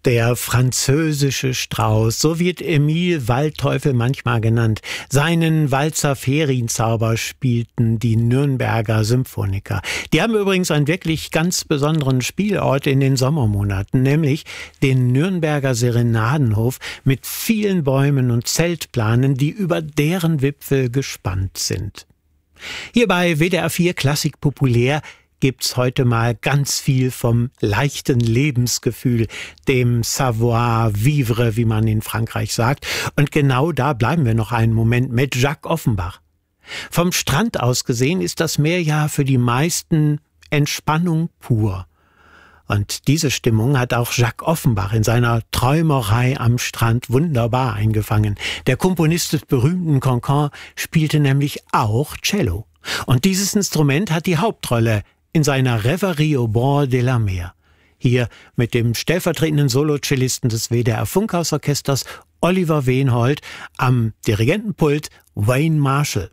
Der französische Strauß, so wird Emil Waldteufel manchmal genannt. Seinen Walzer Ferienzauber spielten die Nürnberger Symphoniker. Die haben übrigens einen wirklich ganz besonderen Spielort in den Sommermonaten, nämlich den Nürnberger Serenadenhof mit vielen Bäumen und Zeltplanen, die über deren Wipfel gespannt sind. Hier bei WDR 4 Klassik populär gibt's heute mal ganz viel vom leichten Lebensgefühl, dem Savoir-vivre, wie man in Frankreich sagt. Und genau da bleiben wir noch einen Moment mit Jacques Offenbach. Vom Strand aus gesehen ist das Meer ja für die meisten Entspannung pur. Und diese Stimmung hat auch Jacques Offenbach in seiner Träumerei am Strand wunderbar eingefangen. Der Komponist des berühmten Cancan spielte nämlich auch Cello. Und dieses Instrument hat die Hauptrolle in seiner Rêverie au bord de la mer. Hier mit dem stellvertretenden Solocellisten des WDR Funkhausorchesters Oliver Weenhold, am Dirigentenpult Wayne Marshall.